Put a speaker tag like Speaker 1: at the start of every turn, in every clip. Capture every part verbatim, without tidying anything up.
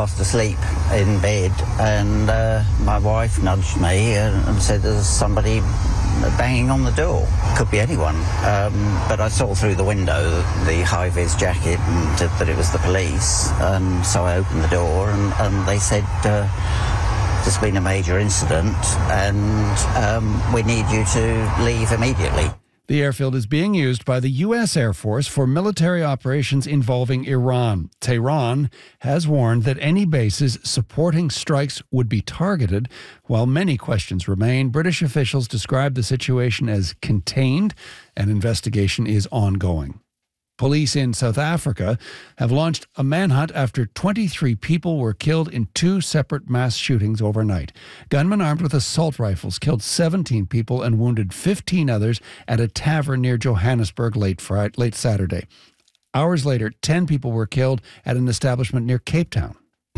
Speaker 1: fast asleep in bed, and uh, my wife nudged me and, and said there's somebody banging on the door. Could be anyone. Um, but I saw through the window the high-vis jacket and that it was the police. Um, so I opened the door and, and they said, uh, there's been a major incident and um, we need you to leave immediately.
Speaker 2: The airfield is being used by the U S Air Force for military operations involving Iran. Tehran has warned that any bases supporting strikes would be targeted. While many questions remain, British officials describe the situation as contained. An investigation is ongoing. Police in South Africa have launched a manhunt after twenty-three people were killed in two separate mass shootings overnight. Gunmen armed with assault rifles killed seventeen people and wounded fifteen others at a tavern near Johannesburg late Friday, late Saturday. Hours later, ten people were killed at an establishment near Cape Town.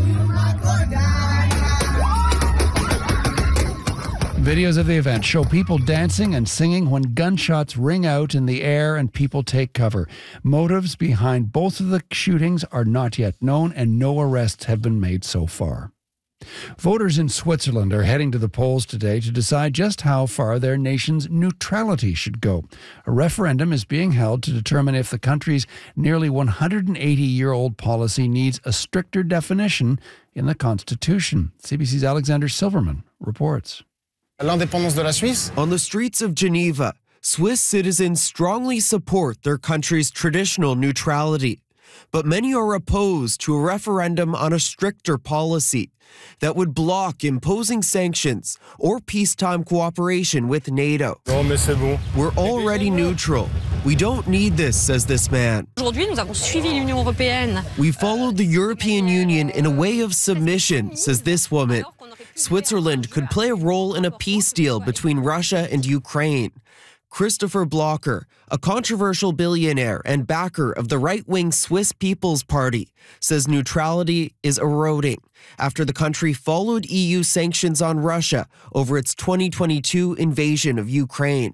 Speaker 2: Videos of the event show people dancing and singing when gunshots ring out in the air and people take cover. Motives behind both of the shootings are not yet known and no arrests have been made so far. Voters in Switzerland are heading to the polls today to decide just how far their nation's neutrality should go. A referendum is being held to determine if the country's nearly one hundred eighty-year-old policy needs a stricter definition in the Constitution. C B C's Alexander Silverman reports.
Speaker 3: L'indépendance de la Suisse. On the streets of Geneva, Swiss citizens strongly support their country's traditional neutrality. But many are opposed to a referendum on a stricter policy that would block imposing sanctions or peacetime cooperation with NATO. We're already neutral. We don't need this, says this man. We followed the European Union in a way of submission, says this woman. Switzerland could play a role in a peace deal between Russia and Ukraine. Christopher Blocher, a controversial billionaire and backer of the right-wing Swiss People's Party, says neutrality is eroding after the country followed E U sanctions on Russia over its twenty twenty-two invasion of Ukraine.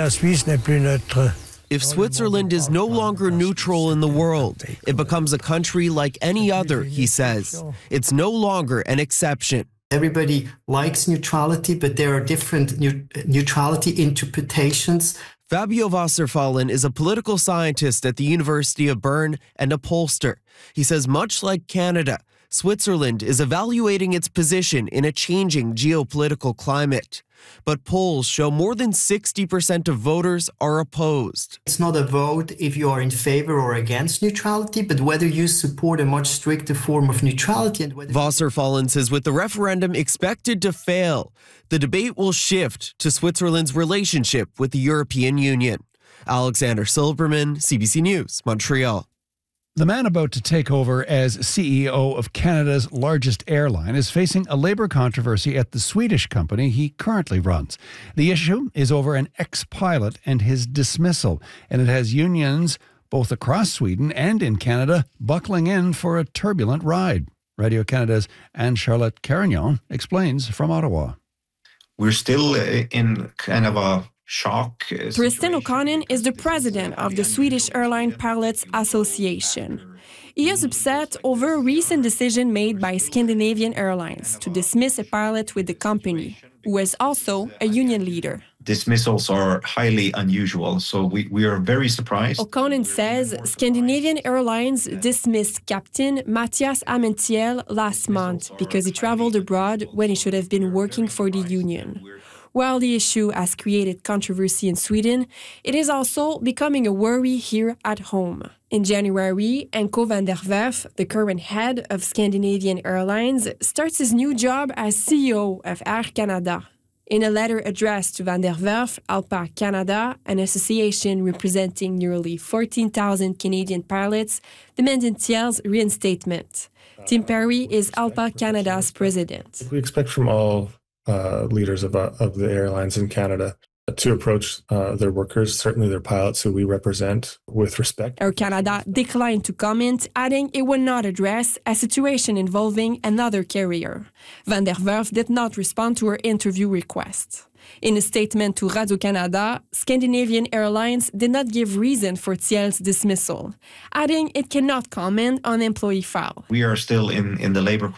Speaker 3: If Switzerland is no longer neutral in the world, it becomes a country like any other, he says. It's no longer an exception.
Speaker 4: Everybody likes neutrality, but there are different ne- neutrality interpretations.
Speaker 3: Fabio Wasserfallen is a political scientist at the University of Bern and a pollster. He says much like Canada, Switzerland is evaluating its position in a changing geopolitical climate. But polls show more than sixty percent of voters are opposed.
Speaker 4: It's not a vote if you are in favor or against neutrality, but whether you support a much stricter form of neutrality. And whether
Speaker 3: Wasserfallen says with the referendum expected to fail, the debate will shift to Switzerland's relationship with the European Union. Alexander Silberman, C B C News, Montreal.
Speaker 2: The man about to take over as C E O of Canada's largest airline is facing a labour controversy at the Swedish company he currently runs. The issue is over an ex-pilot and his dismissal, and it has unions both across Sweden and in Canada buckling in for a turbulent ride. Radio Canada's Anne-Charlotte Carignan explains from Ottawa.
Speaker 5: We're still in kind of a shock.
Speaker 6: Tristan O'Connor is the president of the Swedish Airline Pilots Association. He is upset over a recent decision made by Scandinavian Airlines to dismiss a pilot with the company, who is also a union leader.
Speaker 5: Dismissals are highly unusual, so we, we are very surprised.
Speaker 6: O'Connor says Scandinavian Airlines dismissed Captain Mathias Amentiel last month because he traveled abroad when he should have been working for the union. While the issue has created controversy in Sweden, it is also becoming a worry here at home. In January, Anko van der Werf, the current head of Scandinavian Airlines, starts his new job as C E O of Air Canada. In a letter addressed to van der Werf, ALPA Canada, an association representing nearly fourteen thousand Canadian pilots, demanded Thiel's reinstatement. Tim Perry is ALPA Canada's president.
Speaker 7: We expect from all Uh, leaders of, uh, of the airlines in Canada to approach uh, their workers, certainly their pilots who we represent, with respect.
Speaker 6: Air Canada declined to comment, adding it would not address a situation involving another carrier. Van der Werf did not respond to her interview request. In a statement to Radio-Canada, Scandinavian Airlines did not give reason for Thiel's dismissal, adding it cannot comment on employee file.
Speaker 5: We are still in, in the labour